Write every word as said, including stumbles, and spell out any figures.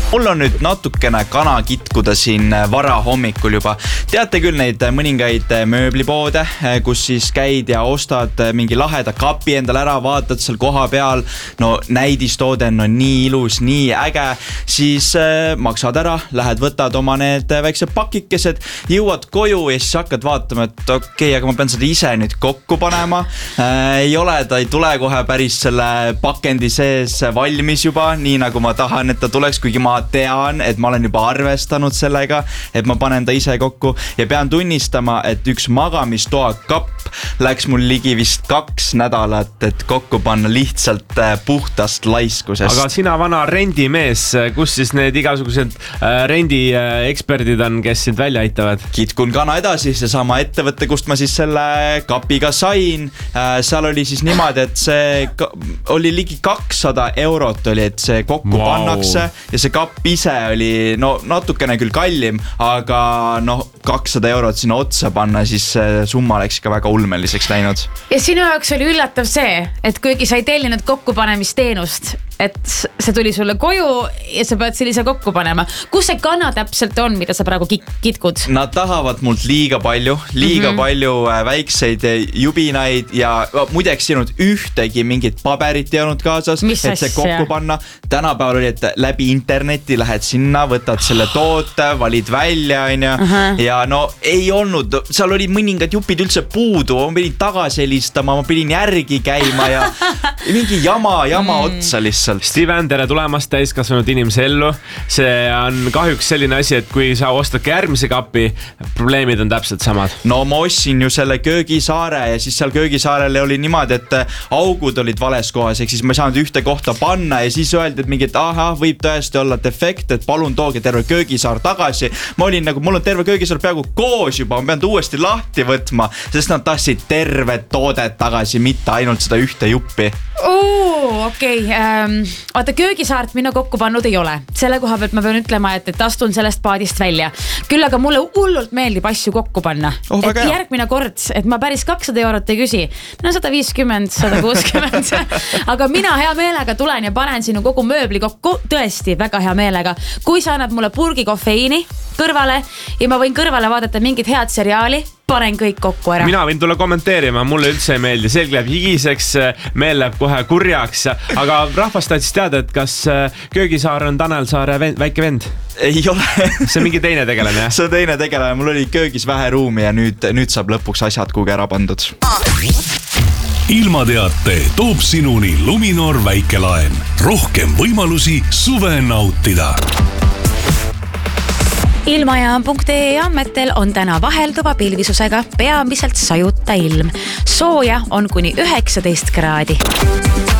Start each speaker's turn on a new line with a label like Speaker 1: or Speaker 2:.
Speaker 1: Mul on nüüd natukene kana kitkuda siin vara hommikul juba. Teate küll neid mõningaid mööblipoode, kus siis käid ja ostad mingi laheda kapi endale ära, vaatad seal koha peal, no näidistoode on no, nii ilus, nii äge, siis äh, maksad ära, lähed, võtad oma need väiksed pakikesed, jõuad koju ja siis hakkad vaatama, et okei, okay, aga ma pean seda ise nüüd kokku panema. Äh, ei ole, ta ei tule kohe päris selle pakendi sees valmis juba, nii nagu ma tahan, et ta tuleks, kuigi ma tean, et ma olen juba arvestanud sellega, et ma panen ta ise kokku ja pean tunnistama, et üks magamistoa kapp läks mul ligi vist kaks nädalat, et kokku panna lihtsalt puhtast laiskusest.
Speaker 2: Aga sina vana rendimees, kus siis need igasugused rendieksperdid on, kes sind välja aitavad?
Speaker 1: Kitkun kana edasi, see sama ettevõtte, kust ma siis selle kapiga sain. Seal oli siis niimoodi, et see oli ligi kakssada eurot oli, et see kokku wow. pannakse ja see kapp ise oli no, natukene küll kallim, aga no, kakssada eurot sinna otsa panna, siis summa läks ikka väga ulmeliseks läinud.
Speaker 3: Ja sinu jaoks oli üllatav see, et kuigi sa ei tellinud kokkupanemisteenust, et see tuli sulle koju ja sa pead sellise kokku panema. Kus see kana täpselt on, mida sa praegu kitkud?
Speaker 1: Nad tahavad mult liiga palju, liiga mm-hmm. palju väikseid jubinaid ja muideks ei olnud ühtegi mingit paberit ei olnud kaasas,
Speaker 3: Mis
Speaker 1: et see kokku panna. Tänapäeval oli, et läbi interneti lähed sinna, võtad selle toote, valid välja onja, uh-huh. ja no ei olnud, seal oli mõningad jupid üldse puudu, ma pidin tagasi helistama, ma pidin järgi käima ja mingi jama, jama mm. otsa lihtsalt.
Speaker 2: Steven, tere tulemast täiskasvanud inimese ellu. See on kahjuks selline asi, et kui sa ostad järgmise kapi, probleemid on täpselt samad.
Speaker 1: No ma ostsin ju selle köögisaare ja siis seal köögisaarele oli niimoodi, et augud olid vales kohas, ehk siis ma ei saanud ühte kohta panna ja siis öeldi, et mingi, et aha, võib tõesti olla defekt, et palun tooge terve köögisaar tagasi. Ma olin nagu, mul on terve köögisaar peaaegu koos juba, ma pean ta uuesti lahti võtma, sest nad tahtsid tervet toodet tagasi, mitte ainult seda ühte juppi.
Speaker 3: Oo, okei. Okay. Ähm, oota, köögisaart minu kokku pannud ei ole. Selle koha pealt ma pean ütlema, et, et astun sellest paadist välja. Küll aga mulle hullult meeldib asju kokku panna.
Speaker 1: Oh,
Speaker 3: et järgmine kord, et ma päris kakssada eurot ei küsi. No sada viiskümmend, sada kuuskümmend. Aga mina hea meelega tulen ja panen sinu kogu mööbli kokku. Tõesti, väga hea meelega. Kui sa annad mulle purgi kofeiini kõrvale ja ma võin kõrvale vaadata mingit head seriaali, panen kõik kokku ära.
Speaker 2: Mina võin tulla kommenteerima, mulle üldse ei meeldi. Selg läheb higiseks, meel läheb kohe kurjaks. Aga rahvast tahtsis teada, et kas köögisaar on Tanel Saare vend, väike vend?
Speaker 1: Ei ole.
Speaker 2: See on mingi teine tegelane, jah?
Speaker 1: See on teine tegelane. Mul oli köögis vähe ruumi ja nüüd, nüüd saab lõpuks asjad kuhugi ära pandud.
Speaker 4: Ilmateate toob sinuni Luminor väikelaen. Rohkem võimalusi suve nautida.
Speaker 3: Ilmajaam.ee andmetel on täna vahelduva pilvisusega peamiselt sajuta ilm. Sooja on kuni üheksateist kraadi.